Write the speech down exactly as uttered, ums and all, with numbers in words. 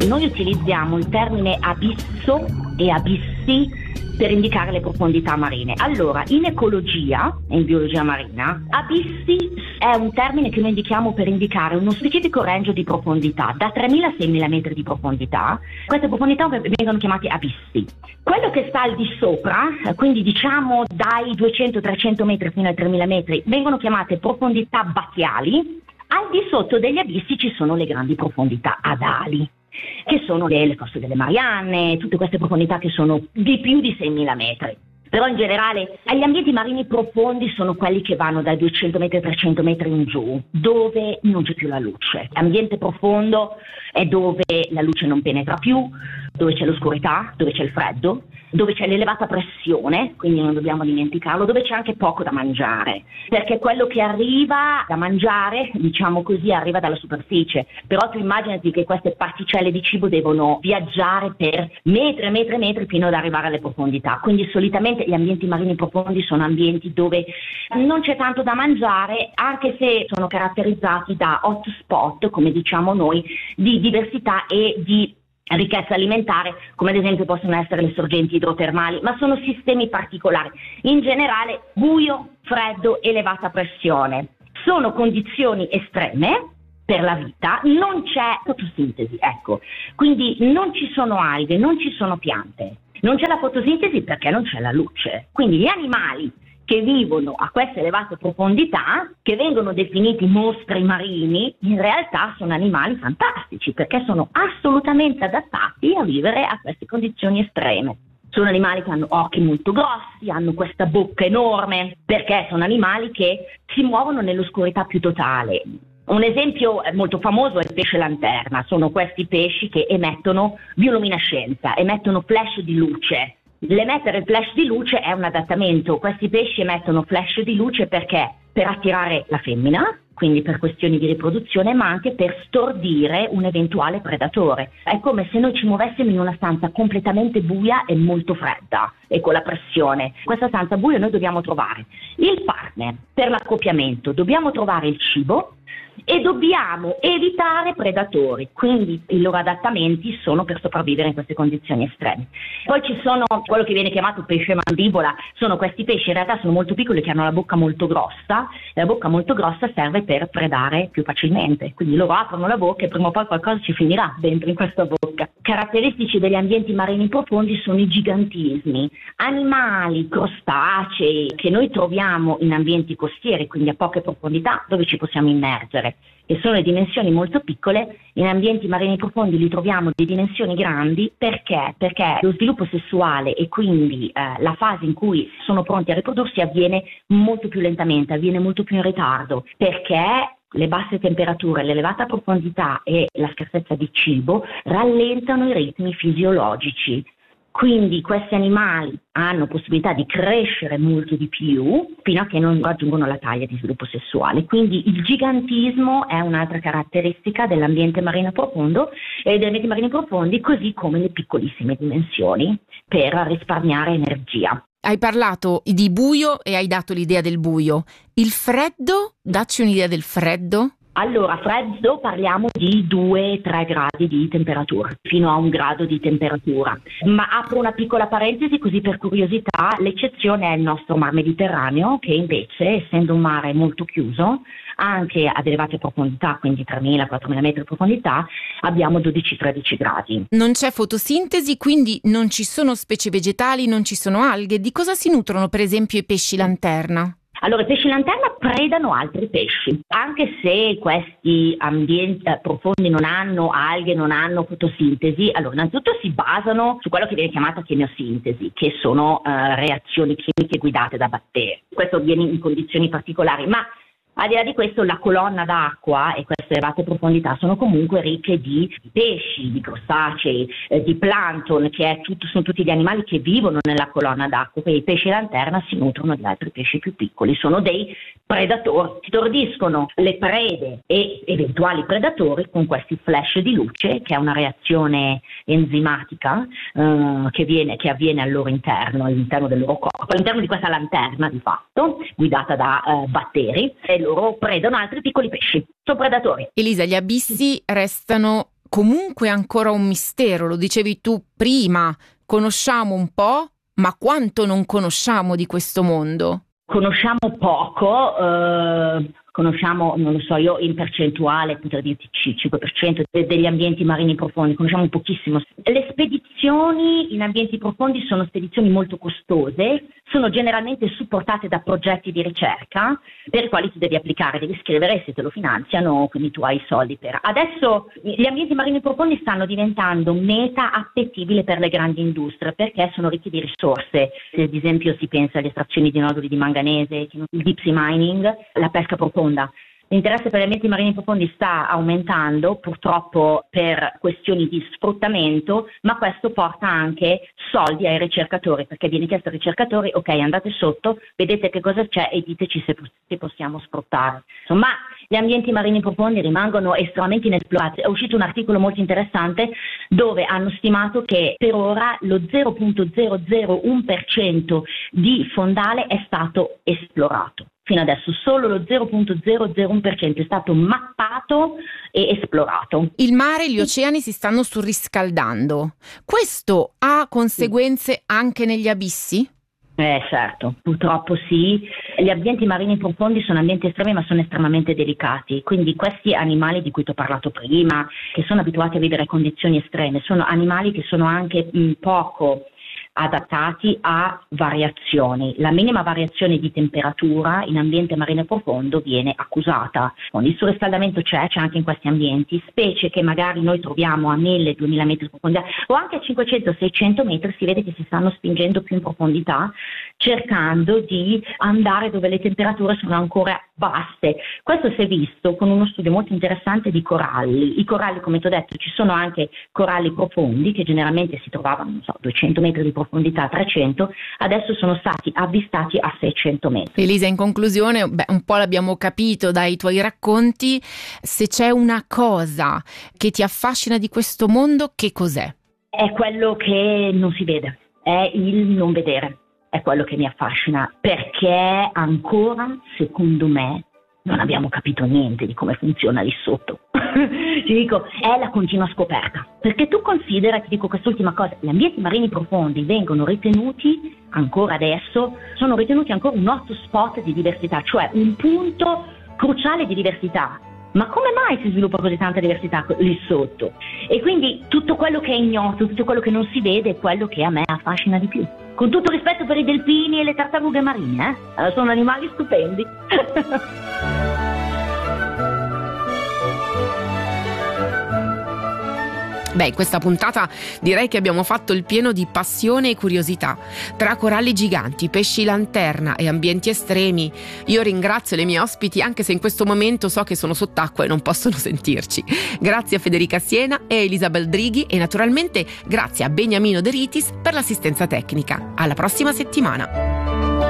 Noi utilizziamo il termine abisso e abissi per indicare le profondità marine. Allora, in ecologia e in biologia marina, abissi è un termine che noi indichiamo per indicare uno specifico range di profondità, da tremila a seimila metri di profondità. Queste profondità vengono chiamate abissi. Quello che sta al di sopra, quindi diciamo dai duecento trecento metri fino ai tremila metri, vengono chiamate profondità batiali. Al di sotto degli abissi ci sono le grandi profondità adali, che sono le, le coste delle Marianne, tutte queste profondità che sono di più di seimila metri. Però in generale gli ambienti marini profondi sono quelli che vanno dai duecento metri a trecento metri in giù, dove non c'è più la luce. L'ambiente profondo è dove la luce non penetra più, dove c'è l'oscurità, dove c'è il freddo, dove c'è l'elevata pressione, quindi non dobbiamo dimenticarlo, dove c'è anche poco da mangiare, perché quello che arriva da mangiare, diciamo così, arriva dalla superficie, però tu immaginati che queste particelle di cibo devono viaggiare per metri e metri e metri fino ad arrivare alle profondità, quindi solitamente gli ambienti marini profondi sono ambienti dove non c'è tanto da mangiare, anche se sono caratterizzati da hotspot, come diciamo noi, di diversità e di ricchezza alimentare, come ad esempio possono essere le sorgenti idrotermali, ma sono sistemi particolari. In generale, buio, freddo, elevata pressione sono condizioni estreme per la vita, non c'è fotosintesi, ecco, quindi non ci sono alghe, non ci sono piante, non c'è la fotosintesi perché non c'è la luce, quindi gli animali che vivono a queste elevate profondità, che vengono definiti mostri marini, in realtà sono animali fantastici perché sono assolutamente adattati a vivere a queste condizioni estreme. Sono animali che hanno occhi molto grossi, hanno questa bocca enorme, perché sono animali che si muovono nell'oscurità più totale. Un esempio molto famoso è il pesce lanterna, sono questi pesci che emettono bioluminescenza, emettono flash di luce. L'emettere il flash di luce è un adattamento. Questi pesci emettono flash di luce perché? Per attirare la femmina, quindi per questioni di riproduzione, ma anche per stordire un eventuale predatore. È come se noi ci muovessimo in una stanza completamente buia e molto fredda e con la pressione. In questa stanza buia noi dobbiamo trovare il partner per l'accoppiamento, dobbiamo trovare il cibo e dobbiamo evitare predatori, quindi i loro adattamenti sono per sopravvivere in queste condizioni estreme. Poi ci sono quello che viene chiamato pesce mandibola, sono questi pesci in realtà sono molto piccoli che hanno la bocca molto grossa e la bocca molto grossa serve per predare più facilmente, quindi loro aprono la bocca e prima o poi qualcosa ci finirà dentro in questa bocca. Caratteristici degli ambienti marini profondi sono i gigantismi, animali, crostacei che noi troviamo in ambienti costieri, quindi a poche profondità dove ci possiamo immergere, che sono le dimensioni molto piccole. In ambienti marini profondi li troviamo di dimensioni grandi perché? Perché lo sviluppo sessuale e quindi eh, la fase in cui sono pronti a riprodursi avviene molto più lentamente, avviene molto più in ritardo, perché le basse temperature, l'elevata profondità e la scarsezza di cibo rallentano i ritmi fisiologici. Quindi questi animali hanno possibilità di crescere molto di più fino a che non raggiungono la taglia di sviluppo sessuale. Quindi il gigantismo è un'altra caratteristica dell'ambiente marino profondo e degli ambienti marini profondi, così come le piccolissime dimensioni per risparmiare energia. Hai parlato di buio e hai dato l'idea del buio. Il freddo? Dacci un'idea del freddo. Allora, freddo parliamo di due tre gradi di temperatura, fino a un grado di temperatura. Ma apro una piccola parentesi così per curiosità, l'eccezione è il nostro mar Mediterraneo, che invece, essendo un mare molto chiuso, anche ad elevate profondità, quindi tremila quattromila metri di profondità, abbiamo dodici tredici gradi. Non c'è fotosintesi, quindi non ci sono specie vegetali, non ci sono alghe. Di cosa si nutrono per esempio i pesci lanterna? Allora, i pesci lanterna predano altri pesci, anche se questi ambienti eh, profondi non hanno alghe, non hanno fotosintesi. Allora, innanzitutto si basano su quello che viene chiamata chemiosintesi, che sono eh, reazioni chimiche guidate da batteri. Questo avviene in condizioni particolari, ma al di là di questo la colonna d'acqua e queste elevate profondità sono comunque ricche di pesci, di crostacei, eh, di plancton, che è tutto, sono tutti gli animali che vivono nella colonna d'acqua. Quindi i pesci lanterna si nutrono di altri pesci più piccoli, sono dei predatori, stordiscono le prede e eventuali predatori con questi flash di luce, che è una reazione enzimatica eh, che, viene, che avviene al loro interno, all'interno del loro corpo, all'interno di questa lanterna di fatto, guidata da eh, batteri, e loro predano altri piccoli pesci, sono predatori. Elisa, gli abissi restano comunque ancora un mistero, lo dicevi tu prima, conosciamo un po', ma quanto non conosciamo di questo mondo? Conosciamo poco, eh, conosciamo, non lo so, io in percentuale potrei dirti cinque per cento degli ambienti marini profondi, conosciamo pochissimo. Le spedizioni in ambienti profondi sono spedizioni molto costose, sono generalmente supportate da progetti di ricerca per i quali tu devi applicare, devi scrivere, se te lo finanziano, quindi tu hai i soldi per. Adesso gli ambienti marini profondi stanno diventando meta appetibile per le grandi industrie perché sono ricchi di risorse. Se ad esempio si pensa alle estrazioni di noduli di manganese, il deep sea mining, la pesca profonda. L'interesse per gli ambienti marini profondi sta aumentando, purtroppo per questioni di sfruttamento, ma questo porta anche soldi ai ricercatori, perché viene chiesto ai ricercatori: ok, andate sotto, vedete che cosa c'è e diteci se, se possiamo sfruttare. Insomma, gli ambienti marini profondi rimangono estremamente inesplorati. È uscito un articolo molto interessante dove hanno stimato che per ora lo zero virgola zero zero uno per cento di fondale è stato esplorato. Fino adesso solo lo zero virgola zero zero uno per cento è stato mappato e esplorato. Il mare e gli oceani si stanno surriscaldando. Questo ha conseguenze anche negli abissi? Eh certo, purtroppo sì. Gli ambienti marini profondi sono ambienti estremi ma sono estremamente delicati, quindi questi animali di cui ti ho parlato prima, che sono abituati a vivere condizioni estreme, sono animali che sono anche mh, poco adattati a variazioni. La minima variazione di temperatura in ambiente marino profondo viene accusata. Il surriscaldamento c'è, c'è anche in questi ambienti, specie che magari noi troviamo a mille duemila metri di profondità o anche a cinquecento seicento metri, si vede che si stanno spingendo più in profondità cercando di andare dove le temperature sono ancora basse. Questo si è visto con uno studio molto interessante di coralli. I coralli, come ti ho detto, ci sono anche coralli profondi che generalmente si trovavano, non so, duecento metri di profondità, trecento, adesso sono stati avvistati a seicento metri. Elisa, in conclusione, beh, un po' l'abbiamo capito dai tuoi racconti, se c'è una cosa che ti affascina di questo mondo, che cos'è? È quello che non si vede, è il non vedere. È quello che mi affascina, perché ancora, secondo me, non abbiamo capito niente di come funziona lì sotto. Ti dico, è la continua scoperta. Perché tu considera, ti dico quest'ultima cosa, gli ambienti marini profondi vengono ritenuti, ancora adesso, sono ritenuti ancora un hotspot di diversità, cioè un punto cruciale di diversità. Ma come mai si sviluppa così tanta diversità lì sotto? E quindi tutto quello che è ignoto, tutto quello che non si vede è quello che a me affascina di più. Con tutto rispetto per i delfini e le tartarughe marine, eh? Sono animali stupendi. Beh, in questa puntata direi che abbiamo fatto il pieno di passione e curiosità. Tra coralli giganti, pesci lanterna e ambienti estremi, io ringrazio le mie ospiti, anche se in questo momento so che sono sott'acqua e non possono sentirci. Grazie a Federica Siena e Elisa Baldrighi e naturalmente grazie a Beniamino De Ritis per l'assistenza tecnica. Alla prossima settimana.